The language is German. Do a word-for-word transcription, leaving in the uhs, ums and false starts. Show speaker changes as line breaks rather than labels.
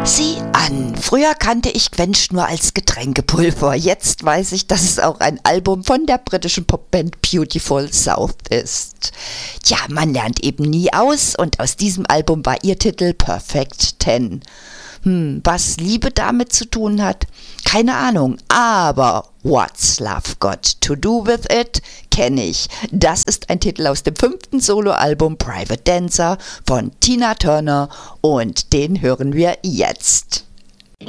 Sieh an, früher kannte ich Quench nur als Getränkepulver. Jetzt weiß ich, dass es auch ein Album von der britischen Popband Beautiful South ist. Tja, man lernt eben nie aus und aus diesem Album war ihr Titel Perfect Ten. Hm, was Liebe damit zu tun hat? Keine Ahnung, aber What's Love Got to Do With It kenne ich. Das ist ein Titel aus dem fünften Soloalbum Private Dancer von Tina Turner und den hören wir jetzt.